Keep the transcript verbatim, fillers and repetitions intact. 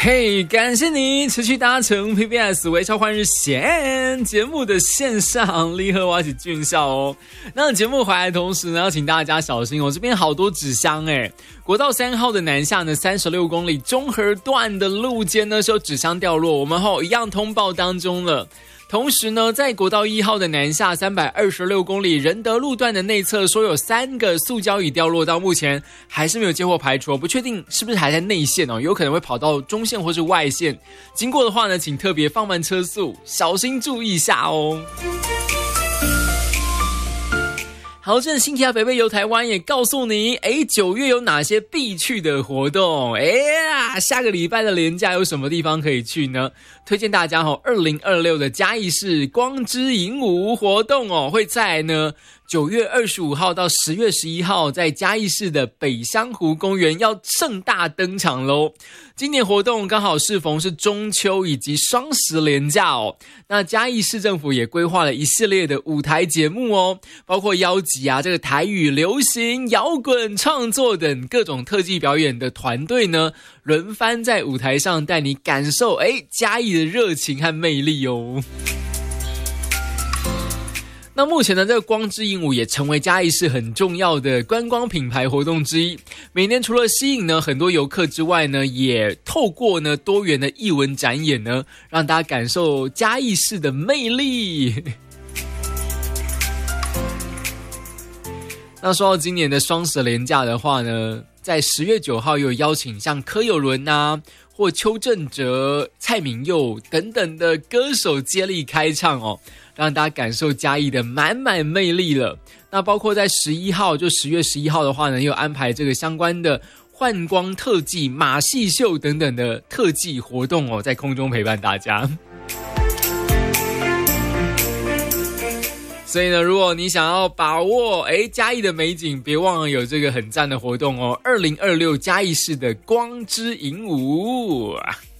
嘿，感谢你持续搭乘 P B S 微超换日线节目的线上立和瓦起俊孝哦。那节目回来的同时呢，要请大家小心哦，这边好多纸箱诶。国道三号的南下呢，三十六公里中和段的路肩呢是有纸箱掉落，我们后一样通报当中了。同时呢，在国道一号的南下三百二十六公里仁德路段的内侧，说有三个塑胶椅掉落，到目前还是没有接获排除，不确定是不是还在内线哦，有可能会跑到中线或是外线。经过的话呢，请特别放慢车速，小心注意一下哦。好，这新奇亚北北游台湾也告诉你，诶，九月有哪些必去的活动？诶呀，下个礼拜的连假有什么地方可以去呢？推荐大家哦，二零二六的嘉义市光之影舞活动哦，会在呢九月二十五号到十月十一号，在嘉义市的北香湖公园要盛大登场咯。今年活动刚好适逢是中秋以及双十连假哦，那嘉义市政府也规划了一系列的舞台节目哦，包括邀集啊这个台语、流行、摇滚创作等各种特技表演的团队呢，轮番在舞台上带你感受诶嘉义的热情和魅力哦。那目前呢，这个光之影舞也成为嘉义市很重要的观光品牌活动之一。每年除了吸引呢很多游客之外呢，也透过呢多元的艺文展演呢，让大家感受嘉义市的魅力。那说到今年的双十连假的话呢，在十月九号有邀请像柯有伦啊，或邱正哲、蔡旻佑等等的歌手接力开唱哦，让大家感受嘉义的满满魅力了。那包括在十一号，就十月十一号的话呢，又安排这个相关的幻光特技、马戏秀等等的特技活动哦，在空中陪伴大家。所以呢，如果你想要把握诶嘉义的美景，别忘了有这个很赞的活动哦，二零二六嘉义市的光之影舞。